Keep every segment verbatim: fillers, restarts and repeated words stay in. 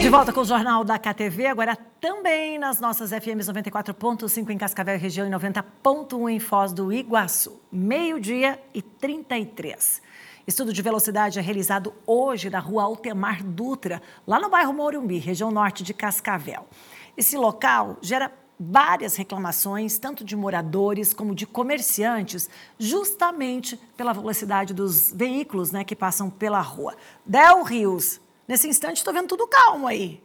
De volta com o Jornal da K T V, agora também nas nossas F Ms noventa e quatro ponto cinco em Cascavel e região e noventa ponto um em Foz do Iguaçu. Meio-dia e trinta e três. Estudo de velocidade é realizado hoje na rua Altemar Dutra, lá no bairro Morumbi, região norte de Cascavel. Esse local gera várias reclamações, tanto de moradores como de comerciantes, justamente pela velocidade dos veículos, né, que passam pela rua. Del Rios, nesse instante estou vendo tudo calmo aí.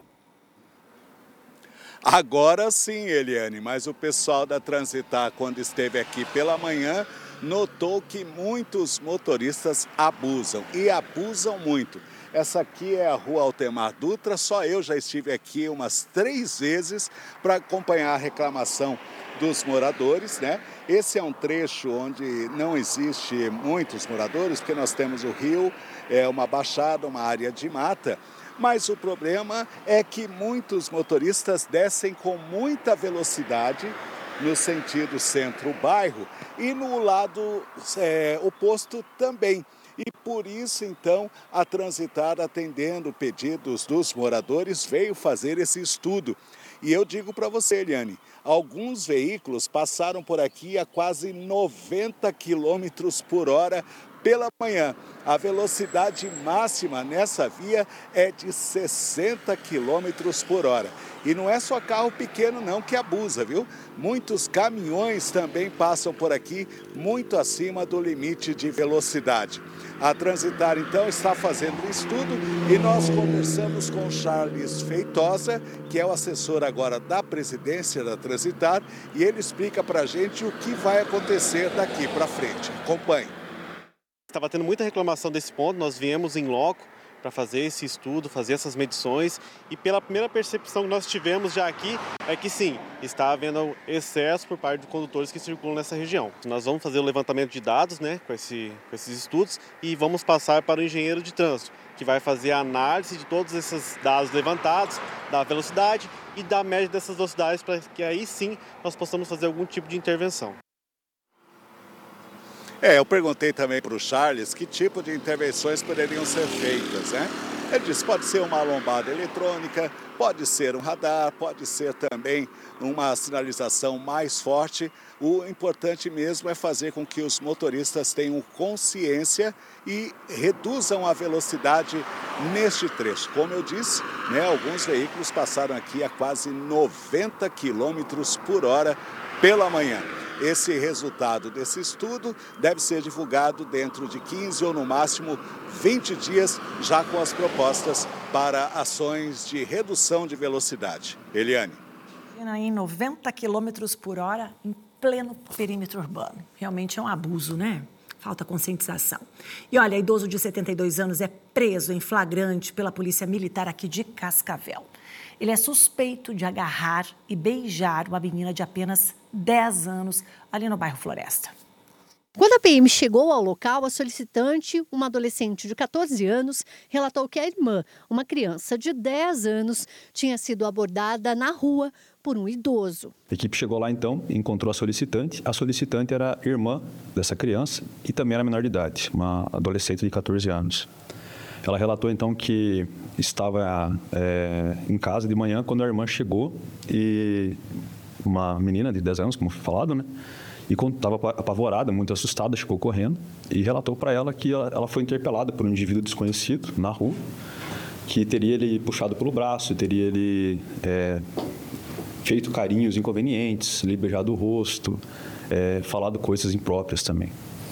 Agora sim, Eliane, mas o pessoal da Transitar, quando esteve aqui pela manhã, notou que muitos motoristas abusam, e abusam muito. Essa aqui é a rua Altemar Dutra, só eu já estive aqui umas três vezes para acompanhar a reclamação dos moradores, né? Esse é um trecho onde não existe muitos moradores, porque nós temos o rio, é uma baixada, uma área de mata, mas o problema é que muitos motoristas descem com muita velocidade no sentido centro-bairro e no lado é, oposto também. E por isso, então, a Transitar, atendendo pedidos dos moradores, veio fazer esse estudo. E eu digo para você, Eliane, alguns veículos passaram por aqui a quase noventa quilômetros por hora pela manhã. A velocidade máxima nessa via é de sessenta quilômetros por hora. E não é só carro pequeno não que abusa, viu? Muitos caminhões também passam por aqui muito acima do limite de velocidade. A Transitar, então, está fazendo um estudo e nós conversamos com o Charles Feitosa, que é o assessor agora da presidência da Transitar, e ele explica para a gente o que vai acontecer daqui para frente. Acompanhe. Estava tendo muita reclamação desse ponto, nós viemos em loco para fazer esse estudo, fazer essas medições, e pela primeira percepção que nós tivemos já aqui é que sim, está havendo excesso por parte de condutores que circulam nessa região. Nós vamos fazer o levantamento de dados, né, com, esse, com esses estudos, e vamos passar para o engenheiro de trânsito, que vai fazer a análise de todos esses dados levantados, da velocidade e da média dessas velocidades, para que aí sim nós possamos fazer algum tipo de intervenção. É, eu perguntei também para o Charles que tipo de intervenções poderiam ser feitas, né? Ele disse, pode ser uma lombada eletrônica, pode ser um radar, pode ser também uma sinalização mais forte. O importante mesmo é fazer com que os motoristas tenham consciência e reduzam a velocidade neste trecho. Como eu disse, né, alguns veículos passaram aqui a quase noventa quilômetros por hora pela manhã. Esse resultado desse estudo deve ser divulgado dentro de quinze ou no máximo vinte dias, já com as propostas para ações de redução de velocidade. Eliane. Em noventa quilômetros por hora em pleno perímetro urbano. Realmente é um abuso, né? Falta conscientização. E olha, idoso de setenta e dois anos é preso em flagrante pela Polícia Militar aqui de Cascavel. Ele é suspeito de agarrar e beijar uma menina de apenas dez anos ali no bairro Floresta. Quando a P M chegou ao local, a solicitante, uma adolescente de catorze anos, relatou que a irmã, uma criança de dez anos, tinha sido abordada na rua por um idoso. A equipe chegou lá então, encontrou a solicitante. A solicitante era irmã dessa criança e também era menor de idade, uma adolescente de catorze anos. Ela relatou então que estava é, em casa de manhã quando a irmã chegou e uma menina de dez anos, como foi falado, né? E quando estava apavorada, muito assustada, chegou correndo e relatou para ela que ela, ela foi interpelada por um indivíduo desconhecido na rua, que teria ele puxado pelo braço, teria ele é, feito carinhos inconvenientes, lhe beijado o rosto, é, falado coisas impróprias também.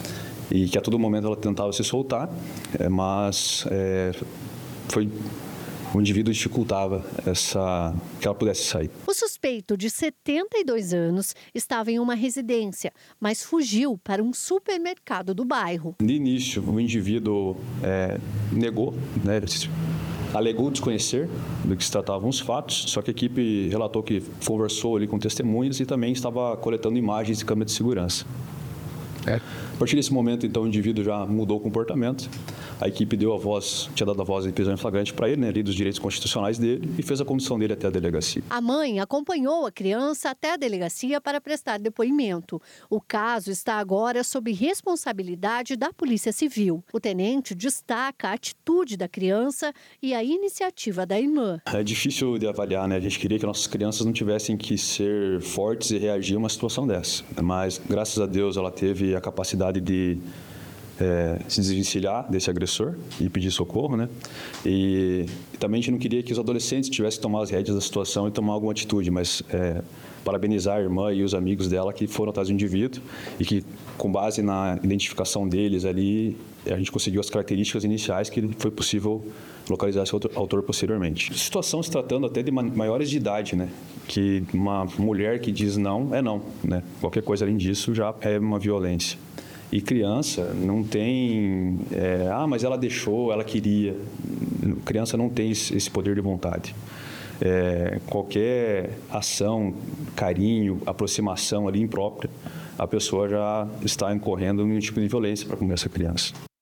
E que a todo momento ela tentava se soltar, é, mas é, foi, o indivíduo dificultava essa, que ela pudesse sair. O suspeito, de setenta e dois anos, estava em uma residência, mas fugiu para um supermercado do bairro. De início, o indivíduo é, negou, né, alegou desconhecer do que se tratavam os fatos, só que a equipe relatou que conversou ali com testemunhas e também estava coletando imagens de câmera de segurança. É. A partir desse momento, então, o indivíduo já mudou o comportamento. A equipe deu a voz, tinha dado a voz de prisão em flagrante para ele, né, ali dos direitos constitucionais dele, e fez a condução dele até a delegacia. A mãe acompanhou a criança até a delegacia para prestar depoimento. O caso está agora sob responsabilidade da Polícia Civil. O tenente destaca a atitude da criança e a iniciativa da irmã. É difícil de avaliar, né? A gente queria que nossas crianças não tivessem que ser fortes e reagir a uma situação dessa. Mas, graças a Deus, ela teve a capacidade de É, se desvencilhar desse agressor e pedir socorro, né? E, e também a gente não queria que os adolescentes tivessem que tomar as rédeas da situação e tomar alguma atitude, mas é, parabenizar a irmã e os amigos dela que foram atrás do indivíduo e que, com base na identificação deles ali, a gente conseguiu as características iniciais que foi possível localizar esse autor posteriormente. A situação se tratando até de maiores de idade, né? Que uma mulher que diz não é não, né? Qualquer coisa além disso já é uma violência. E criança não tem, é, ah, mas ela deixou, ela queria. Criança não tem esse poder de vontade. É, qualquer ação, carinho, aproximação ali imprópria, a pessoa já está incorrendo em um tipo de violência para com essa criança.